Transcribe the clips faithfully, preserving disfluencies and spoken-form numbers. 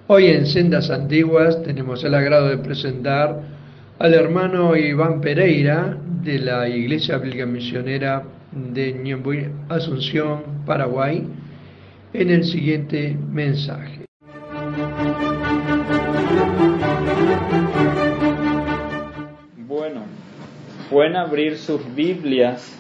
Hoy en Sendas Antiguas tenemos el agrado de presentar al hermano Iván Pereira de la Iglesia Bíblica Misionera de Ñembuy, Asunción, Paraguay, en el siguiente mensaje. Bueno, pueden abrir sus Biblias.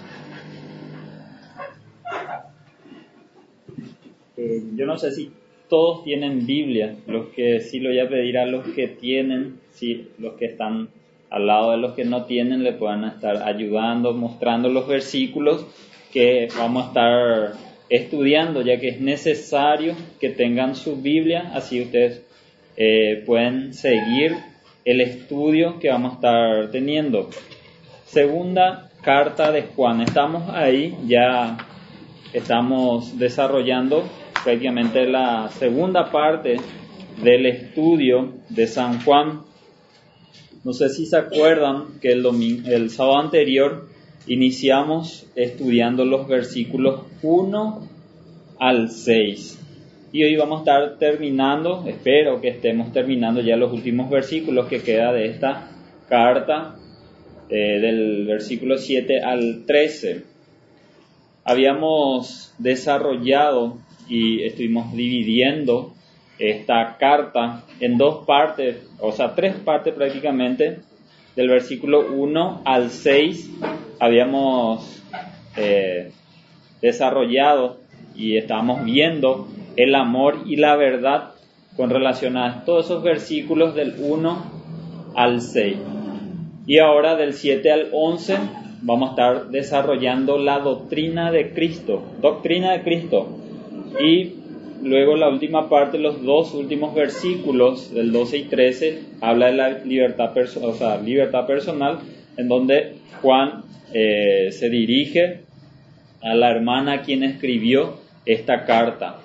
Eh, yo no sé si todos tienen Biblia, los que sí lo voy a pedir a los que tienen, sí, los que están al lado de los que no tienen, le puedan estar ayudando, mostrando los versículos que vamos a estar estudiando, ya que es necesario que tengan su Biblia, así ustedes eh, pueden seguir el estudio que vamos a estar teniendo. Segunda carta de Juan, estamos ahí, ya estamos desarrollando prácticamente la segunda parte del estudio de San Juan. No sé si se acuerdan que el, domingo, el sábado anterior iniciamos estudiando los versículos uno al seis. Y hoy vamos a estar terminando, espero que estemos terminando ya los últimos versículos que queda de esta carta, eh, del versículo siete al trece. Habíamos desarrollado y estuvimos dividiendo esta carta en dos partes, o sea, tres partes prácticamente. Del versículo uno al seis habíamos eh, desarrollado y estábamos viendo el amor y la verdad con relación a todos esos versículos del uno al seis. Y ahora del siete al once vamos a estar desarrollando la doctrina de Cristo, doctrina de Cristo. Y luego la última parte, los dos últimos versículos del doce y trece, habla de la libertad, perso- o sea, libertad personal, en donde Juan eh, se dirige a la hermana a quien escribió esta carta.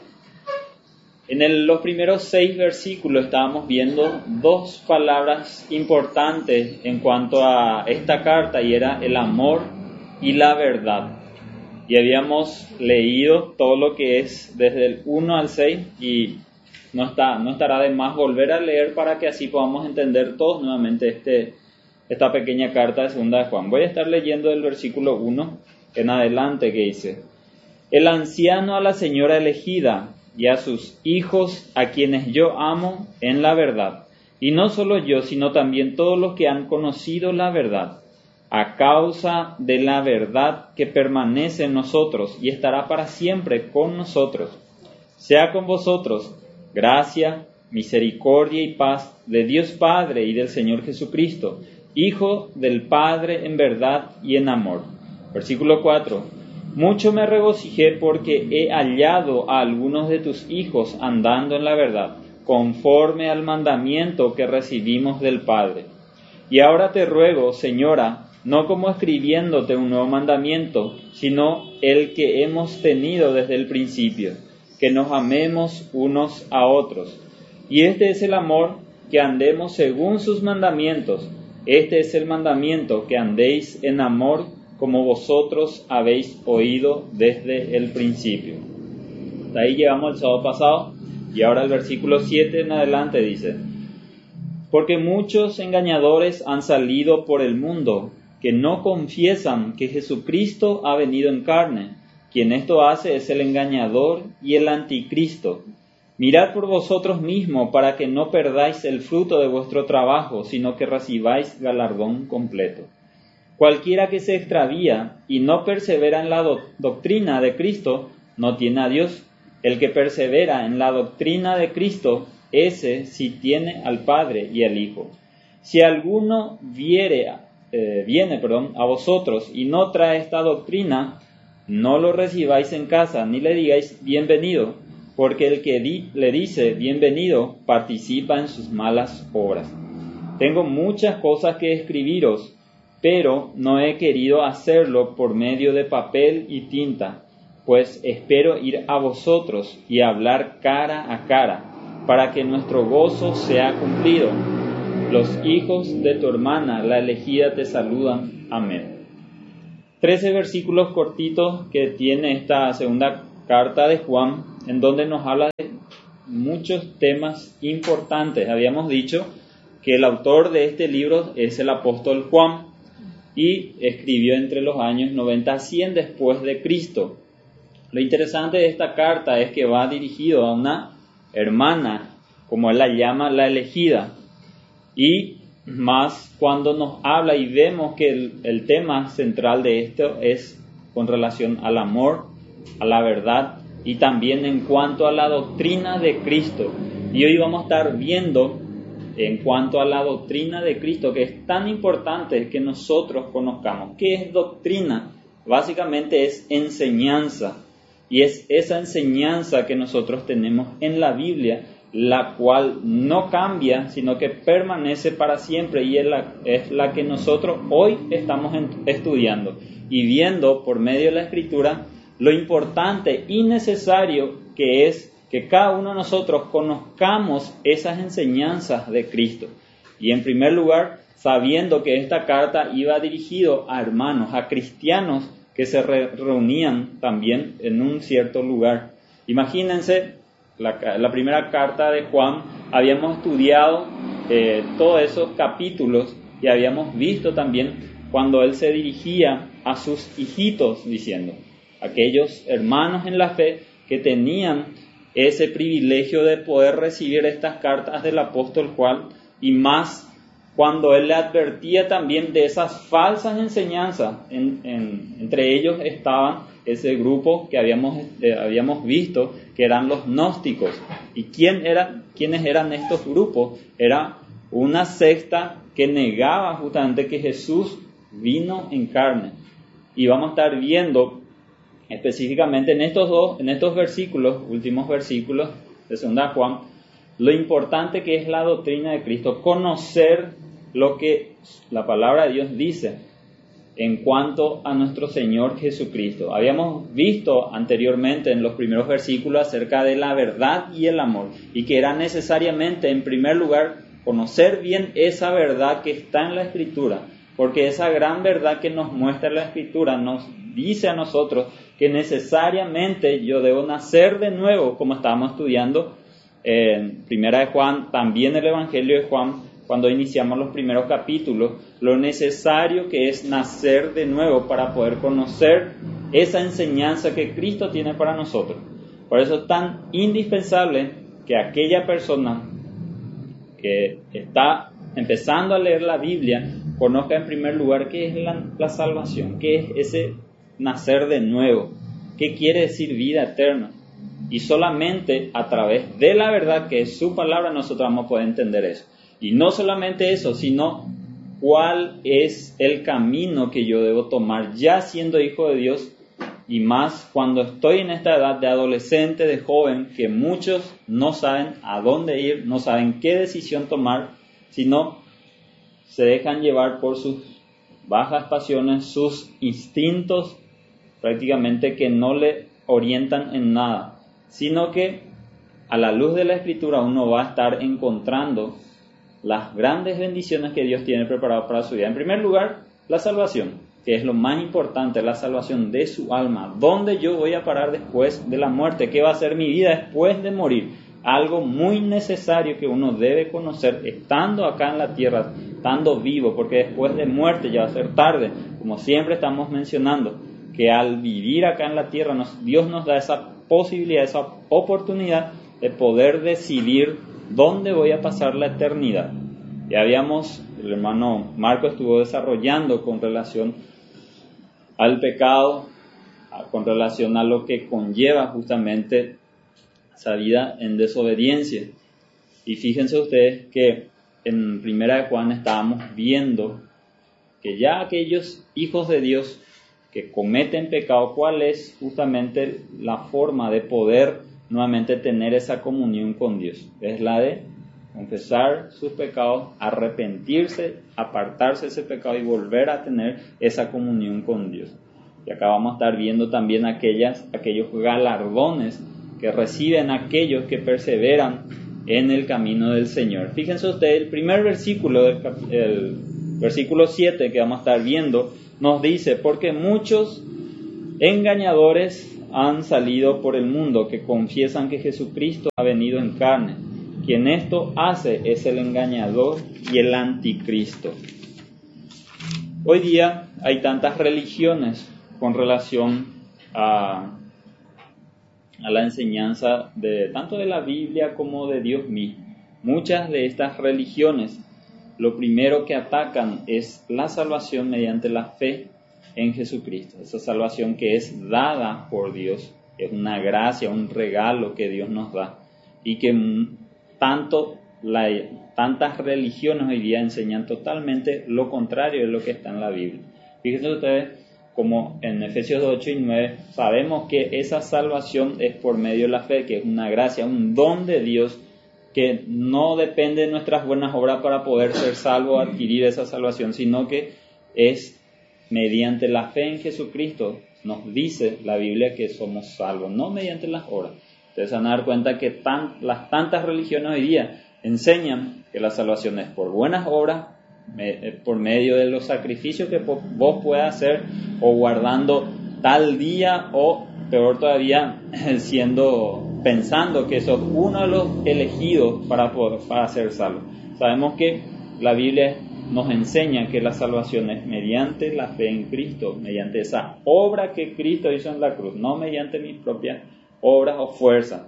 En el, los primeros seis versículos estábamos viendo dos palabras importantes en cuanto a esta carta, y era el amor y la verdad. Y habíamos leído todo lo que es desde el uno al seis, y no, está, no estará de más volver a leer para que así podamos entender todos nuevamente este, esta pequeña carta de segunda de Juan. Voy a estar leyendo el versículo uno en adelante, que dice: el anciano a la señora elegida y a sus hijos, a quienes yo amo en la verdad, y no solo yo, sino también todos los que han conocido la verdad, a causa de la verdad que permanece en nosotros y estará para siempre con nosotros. Sea con vosotros gracia, misericordia y paz de Dios Padre y del Señor Jesucristo, Hijo del Padre en verdad y en amor. Versículo cuatro. Mucho me regocijé porque he hallado a algunos de tus hijos andando en la verdad, conforme al mandamiento que recibimos del Padre. Y ahora te ruego, Señora, no como escribiéndote un nuevo mandamiento, sino el que hemos tenido desde el principio, que nos amemos unos a otros. Y este es el amor, que andemos según sus mandamientos. Este es el mandamiento, que andéis en amor, como vosotros habéis oído desde el principio. De ahí llegamos el sábado pasado, y ahora el versículo siete en adelante dice: porque muchos engañadores han salido por el mundo, que no confiesan que Jesucristo ha venido en carne. Quien esto hace es el engañador y el anticristo. Mirad por vosotros mismos para que no perdáis el fruto de vuestro trabajo, sino que recibáis galardón completo. Cualquiera que se extravía y no persevera en la do- doctrina de Cristo, no tiene a Dios. El que persevera en la doctrina de Cristo, ese sí tiene al Padre y al Hijo. Si alguno viere, eh, viene perdón, a vosotros y no trae esta doctrina, no lo recibáis en casa, ni le digáis bienvenido, porque el que di- le dice bienvenido participa en sus malas obras. Tengo muchas cosas que escribiros, pero no he querido hacerlo por medio de papel y tinta, pues espero ir a vosotros y hablar cara a cara, para que nuestro gozo sea cumplido. Los hijos de tu hermana, la elegida, te saludan. Amén. Trece versículos cortitos que tiene esta segunda carta de Juan, en donde nos habla de, muchos temas importantes. Habíamos dicho que el autor de este libro es el apóstol Juan y escribió entre los años noventa a cien después de Cristo. Lo interesante de esta carta es que va dirigido a una hermana, como él la llama, la elegida, y más cuando nos habla y vemos que el, el tema central de esto es con relación al amor, a la verdad y también en cuanto a la doctrina de Cristo. Y hoy vamos a estar viendo en cuanto a la doctrina de Cristo, que es tan importante que nosotros conozcamos. ¿Qué es doctrina? Básicamente es enseñanza, y es esa enseñanza que nosotros tenemos en la Biblia, la cual no cambia, sino que permanece para siempre, y es la, es la que nosotros hoy estamos en, estudiando y viendo por medio de la Escritura lo importante y necesario que es que cada uno de nosotros conozcamos esas enseñanzas de Cristo. Y en primer lugar, sabiendo que esta carta iba dirigido a hermanos, a cristianos que se re- reunían también en un cierto lugar. Imagínense, la, la primera carta de Juan, habíamos estudiado eh, todos esos capítulos y habíamos visto también cuando él se dirigía a sus hijitos diciendo, aquellos hermanos en la fe que tenían ese privilegio de poder recibir estas cartas del apóstol Juan, y más cuando él le advertía también de esas falsas enseñanzas. En, en, entre ellos estaban ese grupo que habíamos, eh, habíamos visto, que eran los gnósticos. ¿Y quién era, quiénes eran estos grupos? Era una secta que negaba justamente que Jesús vino en carne. Y vamos a estar viendo específicamente en estos dos, en estos versículos, últimos versículos de segunda Juan, lo importante que es la doctrina de Cristo, conocer lo que la palabra de Dios dice en cuanto a nuestro Señor Jesucristo. Habíamos visto anteriormente en los primeros versículos acerca de la verdad y el amor, y que era necesariamente, en primer lugar, conocer bien esa verdad que está en la Escritura, porque esa gran verdad que nos muestra la Escritura nos dice a nosotros que necesariamente yo debo nacer de nuevo, como estábamos estudiando en Primera de Juan, también el Evangelio de Juan, cuando iniciamos los primeros capítulos, lo necesario que es nacer de nuevo para poder conocer esa enseñanza que Cristo tiene para nosotros. Por eso es tan indispensable que aquella persona que está empezando a leer la Biblia conozca en primer lugar qué es la, la salvación, qué es ese nacer de nuevo, qué quiere decir vida eterna. Y solamente a través de la verdad, que es su palabra, nosotros vamos a poder entender eso. Y no solamente eso, sino cuál es el camino que yo debo tomar ya siendo hijo de Dios, y más cuando estoy en esta edad de adolescente, de joven, que muchos no saben a dónde ir, no saben qué decisión tomar, sino se dejan llevar por sus bajas pasiones, sus instintos prácticamente que no le orientan en nada, sino que a la luz de la Escritura uno va a estar encontrando las grandes bendiciones que Dios tiene preparado para su vida. En primer lugar, la salvación, que es lo más importante, la salvación de su alma. ¿Dónde yo voy a parar después de la muerte? ¿Qué va a ser mi vida después de morir? Algo muy necesario que uno debe conocer estando acá en la tierra, estando vivo, porque después de muerte ya va a ser tarde, como siempre estamos mencionando, que al vivir acá en la tierra nos, Dios nos da esa posibilidad, esa oportunidad de poder decidir dónde voy a pasar la eternidad. Ya habíamos, el hermano Marco estuvo desarrollando con relación al pecado, con relación a lo que conlleva justamente esa vida en desobediencia. Y fíjense ustedes que en Primera de Juan estábamos viendo que ya aquellos hijos de Dios que cometen pecado, ¿cuál es justamente la forma de poder nuevamente tener esa comunión con Dios? Es la de confesar sus pecados, arrepentirse, apartarse de ese pecado y volver a tener esa comunión con Dios. Y acá vamos a estar viendo también aquellas, aquellos galardones que reciben aquellos que perseveran en el camino del Señor. Fíjense ustedes, el primer versículo, del, el versículo siete que vamos a estar viendo, nos dice, porque muchos engañadores han salido por el mundo que confiesan que Jesucristo ha venido en carne. Quien esto hace es el engañador y el anticristo. Hoy día hay tantas religiones con relación a, a la enseñanza de tanto de la Biblia como de Dios mismo. Muchas de estas religiones lo primero que atacan es la salvación mediante la fe en Jesucristo. Esa salvación que es dada por Dios, es una gracia, un regalo que Dios nos da, y que tanto la, tantas religiones hoy día enseñan totalmente lo contrario de lo que está en la Biblia. Fíjense ustedes, como en Efesios ocho y nueve, sabemos que esa salvación es por medio de la fe, que es una gracia, un don de Dios, que no depende de nuestras buenas obras para poder ser salvo o adquirir esa salvación, sino que es mediante la fe en Jesucristo. Nos dice la Biblia que somos salvos, no mediante las obras. Ustedes van a dar cuenta que tan, las tantas religiones hoy día enseñan que la salvación es por buenas obras, me, por medio de los sacrificios que vos puedas hacer, o guardando tal día, o peor todavía, siendo pensando que sos uno de los elegidos para, poder, para ser salvo. Sabemos que la Biblia nos enseña que la salvación es mediante la fe en Cristo, mediante esa obra que Cristo hizo en la cruz, no mediante mis propias obras o fuerzas.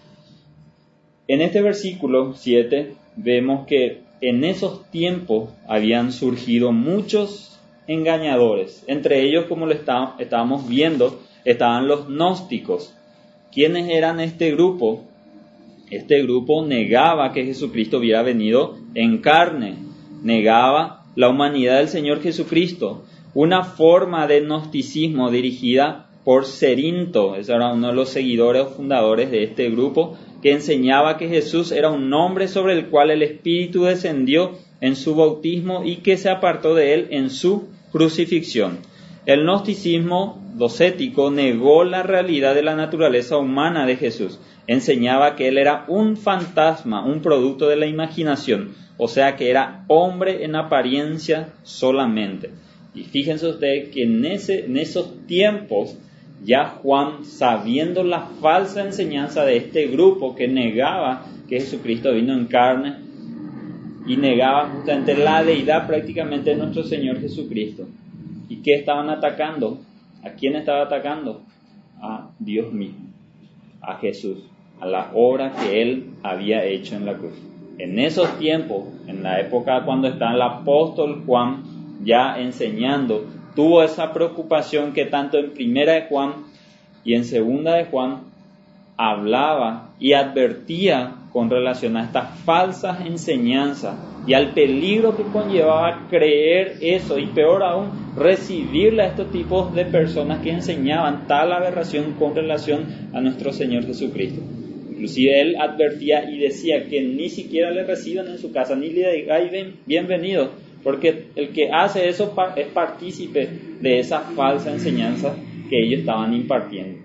En este versículo siete vemos que en esos tiempos habían surgido muchos engañadores. Entre ellos, como lo está, estábamos viendo, estaban los gnósticos. ¿Quiénes eran este grupo? Este grupo negaba que Jesucristo hubiera venido en carne, negaba la humanidad del Señor Jesucristo, una forma de gnosticismo dirigida por Cerinto. Ese era uno de los seguidores o fundadores de este grupo, que enseñaba que Jesús era un hombre sobre el cual el Espíritu descendió en su bautismo y que se apartó de él en su crucifixión. El gnosticismo docético negó la realidad de la naturaleza humana de Jesús. Enseñaba que él era un fantasma, un producto de la imaginación, o sea que era hombre en apariencia solamente. Y fíjense ustedes que en, ese, en esos tiempos ya Juan, sabiendo la falsa enseñanza de este grupo que negaba que Jesucristo vino en carne y negaba justamente la deidad prácticamente de nuestro Señor Jesucristo. ¿Y qué estaban atacando? ¿A quién estaba atacando? A Dios mismo, a Jesús, a la obra que Él había hecho en la cruz. En esos tiempos, en la época cuando estaba el apóstol Juan ya enseñando, tuvo esa preocupación que tanto en primera de Juan y en segunda de Juan hablaba y advertía con relación a estas falsas enseñanzas y al peligro que conllevaba creer eso, y peor aún, recibirle a estos tipos de personas que enseñaban tal aberración con relación a nuestro Señor Jesucristo. Inclusive él advertía y decía que ni siquiera le reciban en su casa, ni le digáis bienvenido, porque el que hace eso es partícipe de esa falsa enseñanza que ellos estaban impartiendo.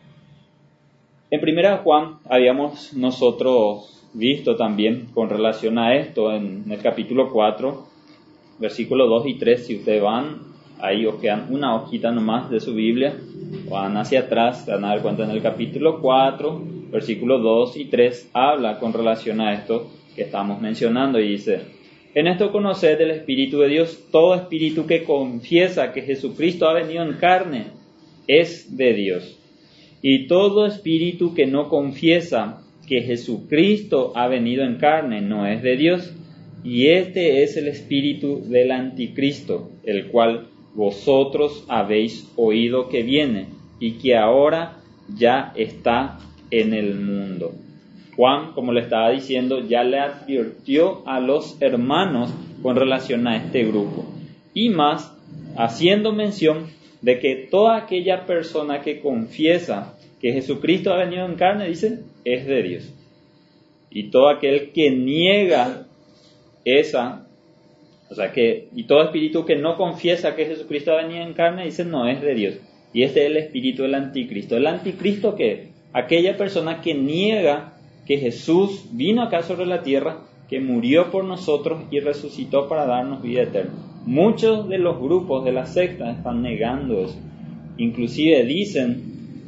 En primera Juan habíamos nosotros visto también con relación a esto en el capítulo cuatro, versículos dos y tres. Si ustedes van, ahí os quedan una hojita nomás de su Biblia, van hacia atrás, se van a dar cuenta en el capítulo cuatro, versículos dos y tres, habla con relación a esto que estamos mencionando y dice: en esto conoced el Espíritu de Dios, todo espíritu que confiesa que Jesucristo ha venido en carne es de Dios. Y todo espíritu que no confiesa que Jesucristo ha venido en carne no es de Dios. Y este es el espíritu del anticristo, el cual vosotros habéis oído que viene y que ahora ya está en el mundo. Juan, como le estaba diciendo, ya le advirtió a los hermanos con relación a este grupo. Y más, haciendo mención de que toda aquella persona que confiesa que Jesucristo ha venido en carne, dice, es de Dios. Y todo aquel que niega esa, o sea que, y todo espíritu que no confiesa que Jesucristo ha venido en carne, dice, no es de Dios. Y este es el espíritu del anticristo. ¿El anticristo qué es? Aquella persona que niega que Jesús vino acá sobre la tierra, que murió por nosotros y resucitó para darnos vida eterna. Muchos de los grupos de la secta están negando eso. Inclusive dicen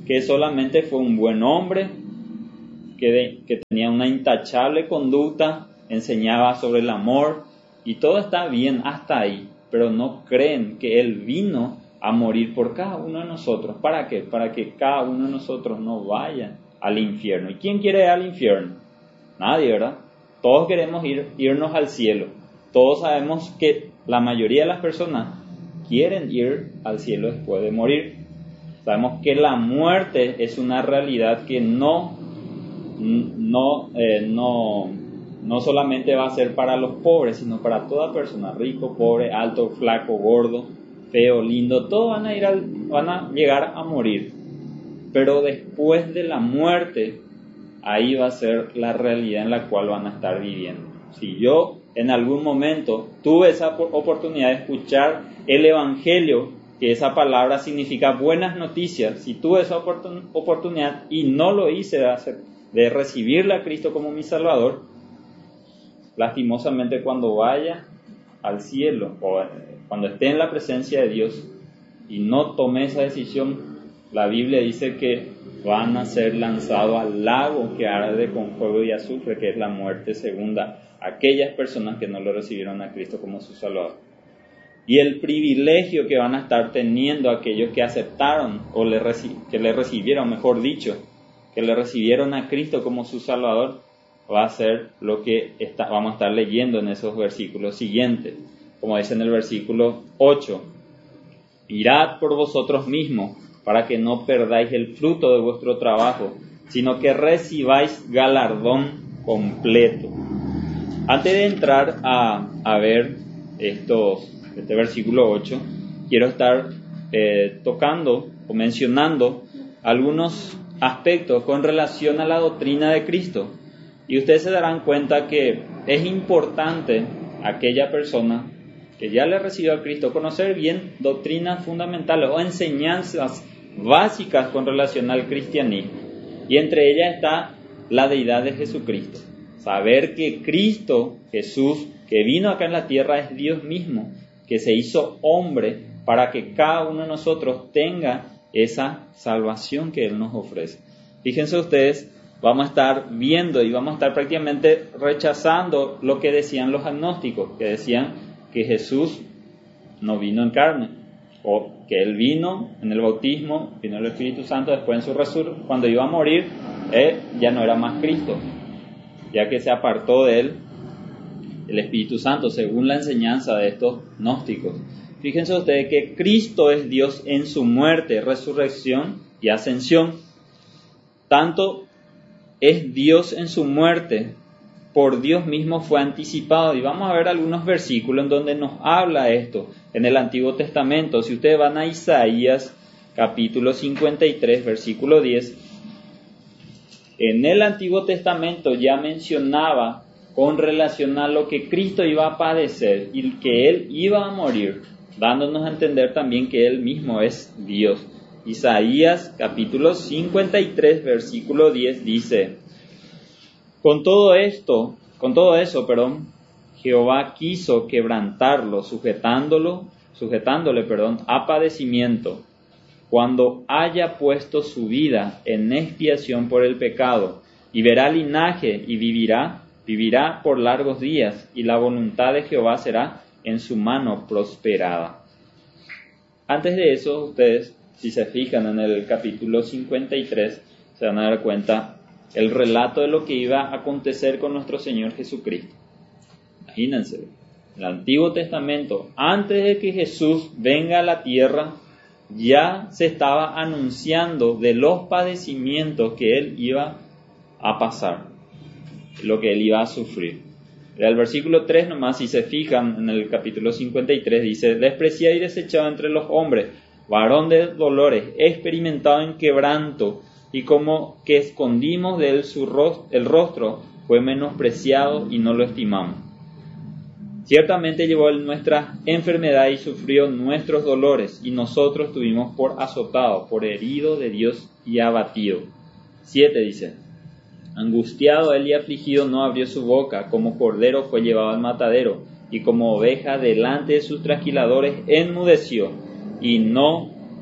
que solamente fue un buen hombre, que, de, que tenía una intachable conducta, enseñaba sobre el amor, y todo está bien hasta ahí, pero no creen que Él vino a morir por cada uno de nosotros. ¿Para qué? Para que cada uno de nosotros no vaya al infierno. ¿Y quién quiere ir al infierno? Nadie, ¿verdad? Todos queremos ir, irnos al cielo. Todos sabemos que la mayoría de las personas quieren ir al cielo después de morir. Sabemos que la muerte es una realidad que no, no, eh, no, no solamente va a ser para los pobres, sino para toda persona, rico, pobre, alto, flaco, gordo, feo, lindo, todos van a ir al, van a llegar a morir. Pero después de la muerte, ahí va a ser la realidad en la cual van a estar viviendo. Si yo en algún momento tuve esa oportunidad de escuchar el Evangelio, que esa palabra significa buenas noticias, si tuve esa oportunidad y no lo hice de, hacer, de recibirle a Cristo como mi Salvador, lastimosamente cuando vaya al cielo o cuando esté en la presencia de Dios y no tome esa decisión, la Biblia dice que van a ser lanzados al lago que arde con fuego y azufre, que es la muerte segunda, aquellas personas que no lo recibieron a Cristo como su Salvador. Y el privilegio que van a estar teniendo aquellos que aceptaron o le reci- que le recibieron, mejor dicho, que le recibieron a Cristo como su Salvador, va a ser lo que está, vamos a estar leyendo en esos versículos siguientes. Como dice en el versículo ocho, mirad por vosotros mismos, para que no perdáis el fruto de vuestro trabajo, sino que recibáis galardón completo. Antes de entrar a, a ver estos, este versículo ocho, quiero estar eh, tocando o mencionando algunos aspectos con relación a la doctrina de Cristo. Y ustedes se darán cuenta que es importante aquella persona que ya le recibió a Cristo conocer bien doctrinas fundamentales o enseñanzas básicas con relación al cristianismo, y entre ellas está la deidad de Jesucristo. Saber que Cristo, Jesús, que vino acá en la tierra, es Dios mismo, que se hizo hombre para que cada uno de nosotros tenga esa salvación que Él nos ofrece. Fíjense ustedes, vamos a estar viendo y vamos a estar prácticamente rechazando lo que decían los agnósticos, que decían que Jesús no vino en carne, o que Él vino en el bautismo, vino el Espíritu Santo, después en su resurrección, cuando iba a morir, Él ya no era más Cristo, ya que se apartó de Él el Espíritu Santo, según la enseñanza de estos gnósticos. Fíjense ustedes que Cristo es Dios en su muerte, resurrección y ascensión. Tanto es Dios en su muerte, por Dios mismo fue anticipado. Y vamos a ver algunos versículos en donde nos habla esto en el Antiguo Testamento. Si ustedes van a Isaías capítulo cincuenta y tres, versículo diez, en el Antiguo Testamento ya mencionaba con relación a lo que Cristo iba a padecer y que Él iba a morir, dándonos a entender también que Él mismo es Dios. Isaías capítulo cincuenta y tres, versículo diez dice: Con todo esto, con todo eso, perdón, Jehová quiso quebrantarlo, sujetándolo, sujetándole, perdón, a padecimiento, cuando haya puesto su vida en expiación por el pecado, y verá linaje y vivirá, vivirá por largos días, y la voluntad de Jehová será en su mano prosperada. Antes de eso, ustedes, si se fijan en el capítulo cincuenta y tres, se van a dar cuenta el relato de lo que iba a acontecer con nuestro Señor Jesucristo. Imagínense, en el Antiguo Testamento, antes de que Jesús venga a la tierra, ya se estaba anunciando de los padecimientos que Él iba a pasar, lo que Él iba a sufrir. El versículo tres nomás, si se fijan en el capítulo cincuenta y tres, dice: despreciado y desechado entre los hombres, varón de dolores, experimentado en quebranto, y como que escondimos de él su rostro, el rostro, fue menospreciado y no lo estimamos. Ciertamente llevó él nuestra enfermedad y sufrió nuestros dolores, y nosotros tuvimos por azotado, por herido de Dios y abatido. siete dice: angustiado él y afligido no abrió su boca, como cordero fue llevado al matadero, y como oveja delante de sus trasquiladores enmudeció, y no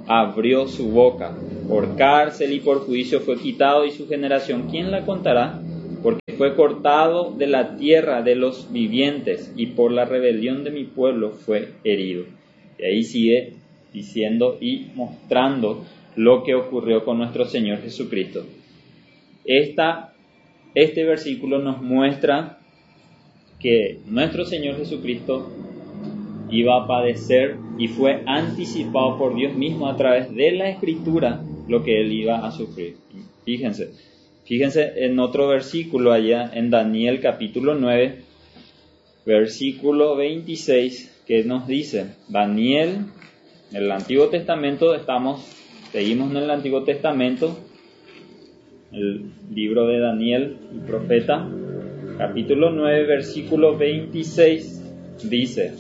abrió su boca. Por cárcel y por juicio fue quitado, y su generación, ¿quién la contará? Porque fue cortado de la tierra de los vivientes, y por la rebelión de mi pueblo fue herido. Y ahí sigue diciendo y mostrando lo que ocurrió con nuestro Señor Jesucristo. Esta, este versículo nos muestra que nuestro Señor Jesucristo iba a padecer, y fue anticipado por Dios mismo a través de la Escritura lo que Él iba a sufrir. Fíjense, fíjense en otro versículo allá en Daniel capítulo nueve, versículo veintiséis, que nos dice, Daniel, en el Antiguo Testamento, estamos, seguimos en el Antiguo Testamento, el libro de Daniel, el profeta, capítulo nueve, versículo veintiséis, dice,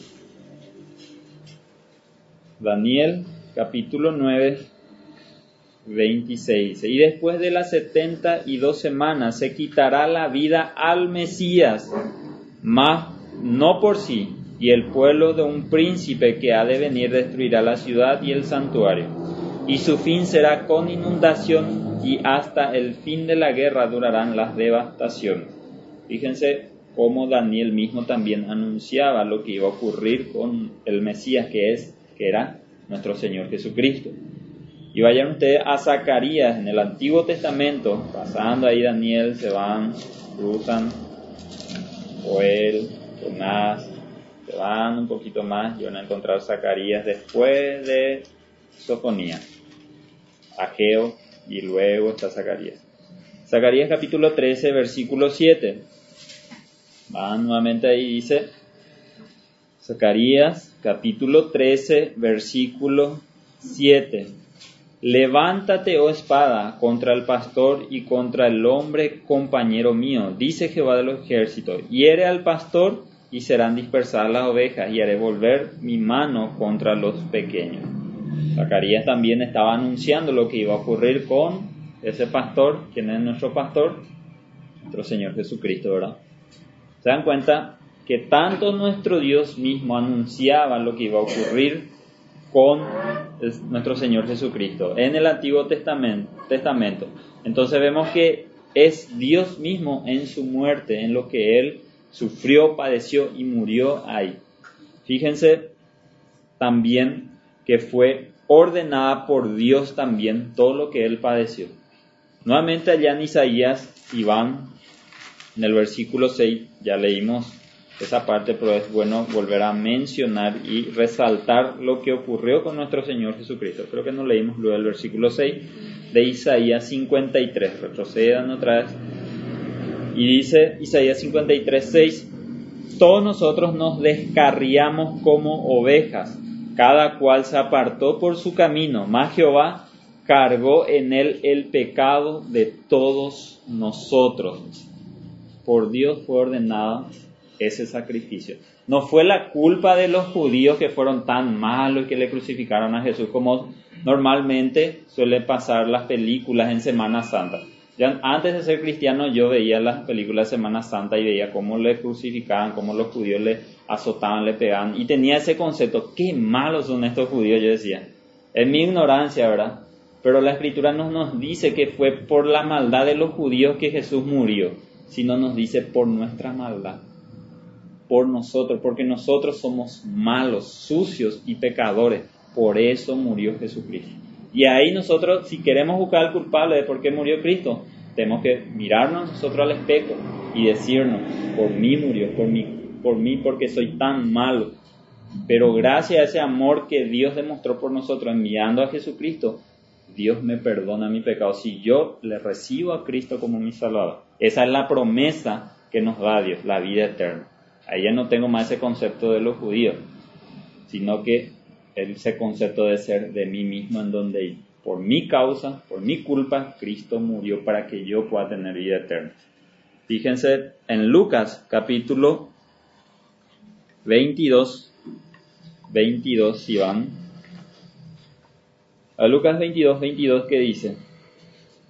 Daniel, capítulo nueve, veintiséis, y después de las setenta y dos semanas se quitará la vida al Mesías, mas no por sí, y el pueblo de un príncipe que ha de venir destruirá la ciudad y el santuario, y su fin será con inundación, y hasta el fin de la guerra durarán las devastaciones. Fíjense cómo Daniel mismo también anunciaba lo que iba a ocurrir con el Mesías, que es que era nuestro Señor Jesucristo. Y vayan ustedes a Zacarías en el Antiguo Testamento, pasando ahí Daniel, se van, cruzan, Joel, Jonás, se van un poquito más y van a encontrar Zacarías después de Sofonías, Ageo, y luego está Zacarías. Zacarías capítulo trece, versículo siete. Van nuevamente ahí, dice Zacarías capítulo trece, versículo siete. Levántate, oh espada, contra el pastor y contra el hombre compañero mío, dice Jehová de los ejércitos. Hiere al pastor y serán dispersadas las ovejas, y haré volver mi mano contra los pequeños. Zacarías también estaba anunciando lo que iba a ocurrir con ese pastor. ¿Quién es nuestro pastor? Nuestro Señor Jesucristo, ¿verdad? ¿Se dan cuenta? Que tanto nuestro Dios mismo anunciaba lo que iba a ocurrir con nuestro Señor Jesucristo en el Antiguo Testamento. Entonces vemos que es Dios mismo en su muerte, en lo que Él sufrió, padeció y murió ahí. Fíjense también que fue ordenada por Dios también todo lo que Él padeció. Nuevamente allá en Isaías, Iván, en el versículo seis, ya leímos esa parte, pero es bueno volver a mencionar y resaltar lo que ocurrió con nuestro Señor Jesucristo. Creo que no leímos luego el versículo seis de Isaías cincuenta y tres. Retrocedan otra vez. Y dice Isaías cincuenta y tres, seis, todos nosotros nos descarriamos como ovejas, cada cual se apartó por su camino, mas Jehová cargó en él el pecado de todos nosotros. Por Dios fue ordenado ese sacrificio. No fue la culpa de los judíos que fueron tan malos y que le crucificaron a Jesús, como normalmente suele pasar las películas en Semana Santa. Ya antes de ser cristiano yo veía las películas de Semana Santa y veía cómo le crucificaban, cómo los judíos le azotaban, le pegaban, y tenía ese concepto, qué malos son estos judíos, yo decía, en mi ignorancia, ¿verdad? Pero la Escritura no nos dice que fue por la maldad de los judíos que Jesús murió, sino nos dice por nuestra maldad, por nosotros, porque nosotros somos malos, sucios y pecadores, por eso murió Jesucristo. Y ahí nosotros, si queremos buscar al culpable de por qué murió Cristo, tenemos que mirarnos nosotros al espejo y decirnos, por mí murió, por mí, por mí porque soy tan malo. Pero gracias a ese amor que Dios demostró por nosotros enviando a Jesucristo, Dios me perdona mi pecado si yo le recibo a Cristo como mi Salvador. Esa es la promesa que nos da Dios, la vida eterna. Ahí ya no tengo más ese concepto de los judíos, sino que ese concepto de ser de mí mismo, en donde por mi causa, por mi culpa, Cristo murió para que yo pueda tener vida eterna. Fíjense en Lucas capítulo veintidós, veintidós, si van a Lucas veintidós, veintidós, que dice,